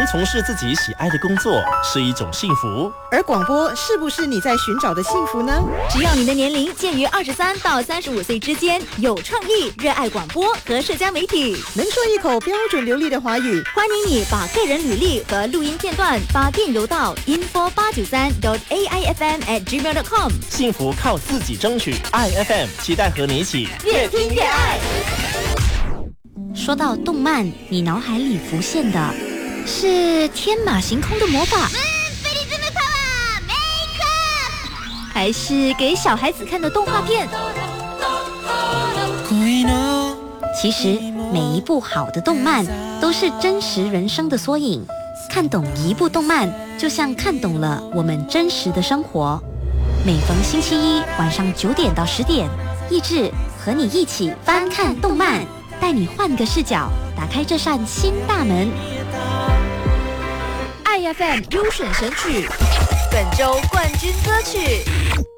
能从事自己喜爱的工作是一种幸福。 而广播是不是你在寻找的幸福呢？ 只要你的年龄介于23到35岁之间，有创意，热爱广播和社交媒体， 能说一口标准流利的华语， 欢迎你把个人履历和录音片段发电邮到 info893.aifm@gmail.com。 幸福靠自己争取，爱 FM 期待和你一起越听越爱。 说到动漫，你脑海里浮现的是天马行空的魔法，还是给小孩子看的动画片？其实每一部好的动漫都是真实人生的缩影，看懂一部动漫就像看懂了我们真实的生活。每逢星期一晚上9点到10点，益智和你一起翻看动漫，带你换个视角，打开这扇新大门。 爱 FM 优选神曲，本周冠军歌曲。